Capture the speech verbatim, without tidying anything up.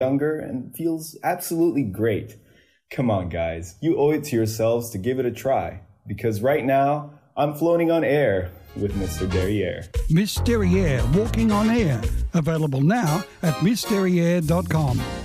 younger and feels absolutely great. Come on, guys. You owe it to yourselves to give it a try. Because right now, I'm floating on air with Mister Derriere. Miss Derriere, Walking on Air. Available now at miss derriere dot com.